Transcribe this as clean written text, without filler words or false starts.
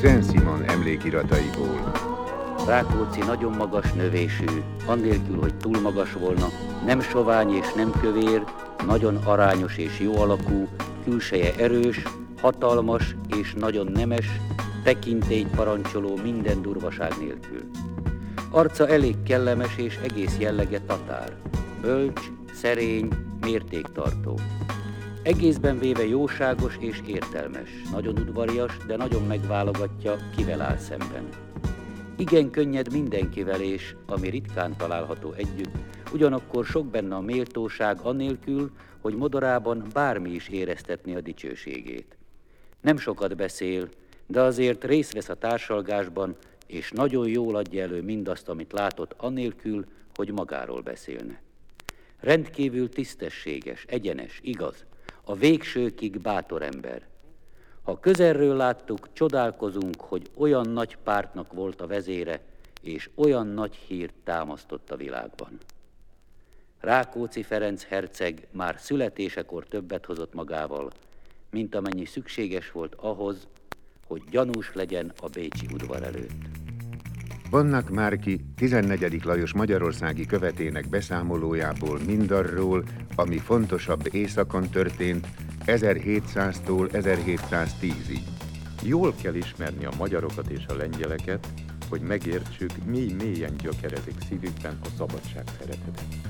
Saint-Simon emlékirataiból. Rákóczi nagyon magas növésű, annélkül, hogy túl magas volna, nem sovány és nem kövér, nagyon arányos és jó alakú, külseje erős, hatalmas és nagyon nemes, tekintélyt parancsoló minden durvaság nélkül. Arca elég kellemes és egész jellege tatár, bölcs, szerény, mértéktartó. Egészben véve jóságos és értelmes, nagyon udvarias, de nagyon megválogatja, kivel áll szemben. Igen könnyed mindenkivel és, ami ritkán található együtt, ugyanakkor sok benne a méltóság annélkül, hogy modorában bármi is éreztetni a dicsőségét. Nem sokat beszél, de azért részt vesz a társalgásban, és nagyon jól adja elő mindazt, amit látott, annélkül, hogy magáról beszélne. Rendkívül tisztességes, egyenes, igaz, a végsőkig bátor ember. Ha közelről láttuk, csodálkozunk, hogy olyan nagy pártnak volt a vezére, és olyan nagy hírt támasztott a világban. Rákóczi Ferenc herceg már születésekor többet hozott magával, mint amennyi szükséges volt ahhoz, hogy gyanús legyen a bécsi udvar előtt. Vannak Márki 14. Lajos magyarországi követének beszámolójából mindarról, ami fontosabb északon történt 1700-tól 1710-ig. Jól kell ismerni a magyarokat és a lengyeleket, hogy megértsük, mélyen gyökerezik szívükben a szabadság szeretete.